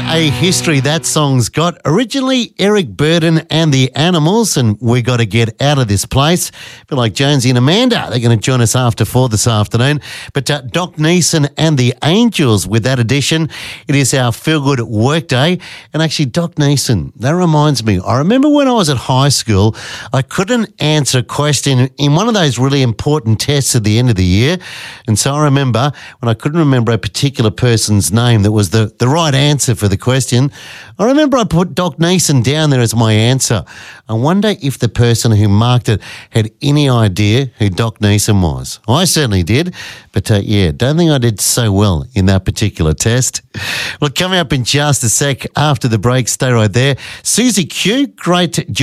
a history that song's got. Originally, Eric Burdon and the Animals, and We Got to Get Out of This Place. But like Jonesy and Amanda, they're going to join us after 4 this afternoon. But Doc Neeson and the Angels with that edition. It is our feel-good workday. And actually, Doc Neeson, that reminds me, I remember when I was at high school, I couldn't answer a question in one of those really important tests at the end of the year. And so I remember when I couldn't remember a particular person's name that was the right answer for the question, I remember I put Doc Neeson down there as my answer. I wonder if the person who marked it had any idea who Doc Neeson was. I certainly did, but don't think I did so well in that particular test. Well, coming up in just a sec after the break, stay right there. Susie Q, great